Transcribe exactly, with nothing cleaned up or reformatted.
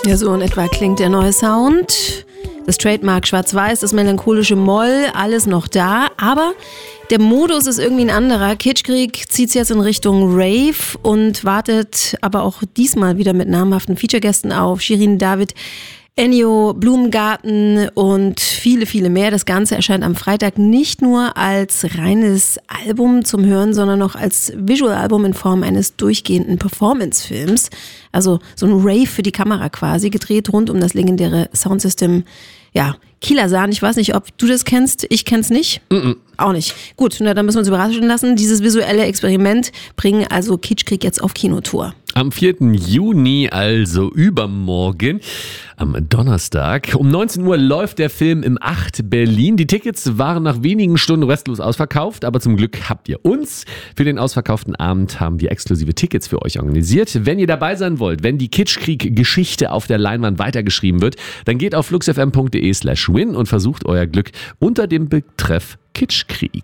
Ja, so in etwa klingt der neue Sound. Das Trademark Schwarz-Weiß, das melancholische Moll, alles noch da. Aber der Modus ist irgendwie ein anderer. Kitschkrieg zieht jetzt in Richtung Rave und wartet aber auch diesmal wieder mit namhaften Feature-Gästen auf. Shirin David, Ennio, Blumengarten und viele, viele mehr. Das Ganze erscheint am Freitag nicht nur als reines Album zum Hören, sondern auch als Visual-Album in Form eines durchgehenden Performance-Films. Also so ein Rave für die Kamera quasi, gedreht rund um das legendäre Soundsystem, ja, Kieler Sahn. Ich weiß nicht, ob du das kennst. Ich kenn's nicht. Mm-mm. Auch nicht. Gut, na, dann müssen wir uns überraschen lassen. Dieses visuelle Experiment bringen also Kitschkrieg jetzt auf Kinotour. Am vierten Juni, also übermorgen, am Donnerstag, um neunzehn Uhr läuft der Film im acht Berlin. Die Tickets waren nach wenigen Stunden restlos ausverkauft, aber zum Glück habt ihr uns. Für den ausverkauften Abend haben wir exklusive Tickets für euch organisiert. Wenn ihr dabei sein wollt, wenn die Kitschkrieg-Geschichte auf der Leinwand weitergeschrieben wird, dann geht auf fluxfm punkt de slash win und versucht euer Glück unter dem Betreff Kitschkrieg.